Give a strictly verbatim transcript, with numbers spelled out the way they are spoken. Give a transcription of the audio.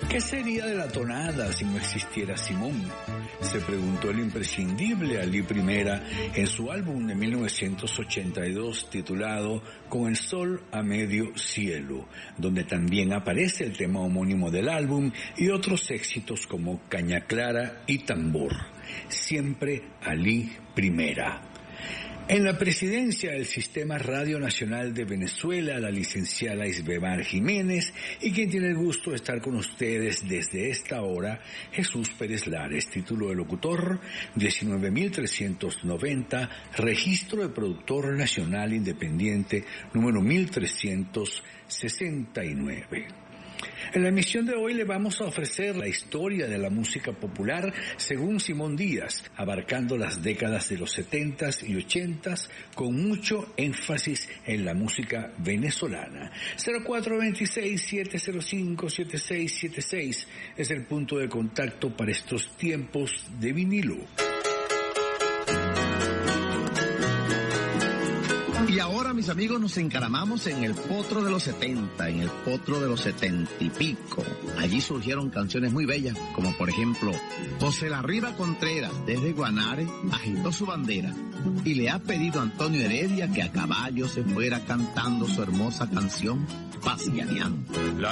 ¿Qué sería de la tonada si no existiera Simón?, se preguntó el imprescindible Ali Primera en su álbum de mil novecientos ochenta y dos titulado Con el sol a medio cielo, donde también aparece el tema homónimo del álbum y otros éxitos como Caña Clara y Tambor. Siempre Ali Primera. En la presidencia del Sistema Radio Nacional de Venezuela, la licenciada Isbemar Jiménez, y quien tiene el gusto de estar con ustedes desde esta hora, Jesús Pérez Lares, título de locutor, diecinueve mil trescientos noventa, registro de productor nacional independiente, número mil trescientos sesenta y nueve. En la emisión de hoy le vamos a ofrecer la historia de la música popular según Simón Díaz, abarcando las décadas de los setentas y ochentas con mucho énfasis en la música venezolana. cero cuatro dos seis, siete cero cinco, siete seis siete seis es el punto de contacto para estos tiempos de vinilo. Y ahora, mis amigos, nos encaramamos en el potro de los setenta, en el potro de los setenta y pico. Allí surgieron canciones muy bellas, como por ejemplo, José Larriba Contreras, desde Guanare, agitó su bandera y le ha pedido a Antonio Heredia que a caballo se fuera cantando su hermosa canción, Pasianeando.